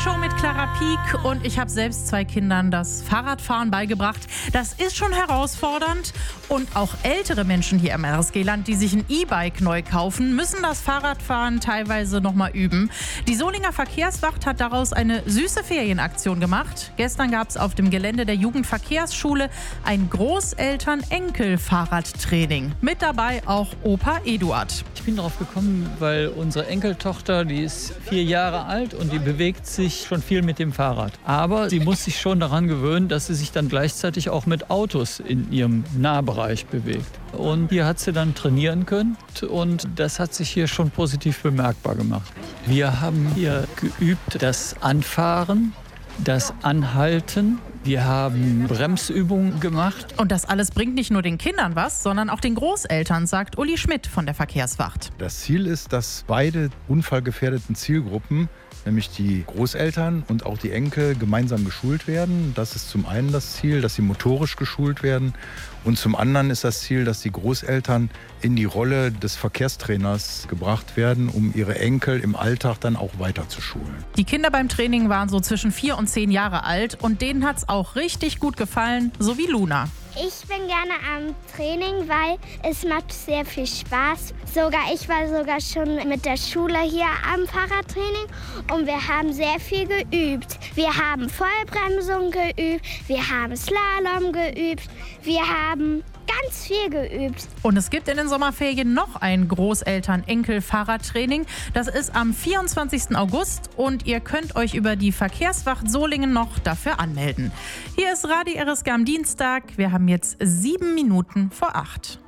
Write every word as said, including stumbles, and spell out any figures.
Show mit Clara Pieck und ich habe selbst zwei Kindern das Fahrradfahren beigebracht. Das ist schon herausfordernd und auch ältere Menschen hier im R S G-Land, die sich ein E-Bike neu kaufen, müssen das Fahrradfahren teilweise nochmal üben. Die Solinger Verkehrswacht hat daraus eine süße Ferienaktion gemacht. Gestern gab es auf dem Gelände der Jugendverkehrsschule ein Großeltern-Enkel-Fahrradtraining. Mit dabei auch Opa Eduard. Ich bin darauf gekommen, weil unsere Enkeltochter, die ist vier Jahre alt und die bewegt sich schon viel mit dem Fahrrad. Aber sie muss sich schon daran gewöhnen, dass sie sich dann gleichzeitig auch mit Autos in ihrem Nahbereich bewegt. Und hier hat sie dann trainieren können und das hat sich hier schon positiv bemerkbar gemacht. Wir haben hier geübt das Anfahren, das Anhalten. Wir haben Bremsübungen gemacht. Und das alles bringt nicht nur den Kindern was, sondern auch den Großeltern, sagt Uli Schmidt von der Verkehrswacht. Das Ziel ist, dass beide unfallgefährdeten Zielgruppen, nämlich die Großeltern und auch die Enkel, gemeinsam geschult werden. Das ist zum einen das Ziel, dass sie motorisch geschult werden. Und zum anderen ist das Ziel, dass die Großeltern in die Rolle des Verkehrstrainers gebracht werden, um ihre Enkel im Alltag dann auch weiter zu schulen. Die Kinder beim Training waren so zwischen vier und zehn Jahre alt und denen hat es auch richtig gut gefallen, so wie Luna. Ich bin gerne am Training, weil es macht sehr viel Spaß. Sogar ich war sogar schon mit der Schule hier am Fahrradtraining und wir haben sehr viel geübt. Wir haben Vollbremsung geübt, wir haben Slalom geübt, wir haben ganz viel geübt. Und es gibt in den Sommerferien noch ein Großeltern-Enkel-Fahrradtraining. Das ist am vierundzwanzigsten August und ihr könnt euch über die Verkehrswacht Solingen noch dafür anmelden. Hier ist Radio R S G am Dienstag. Wir haben jetzt sieben Minuten vor acht.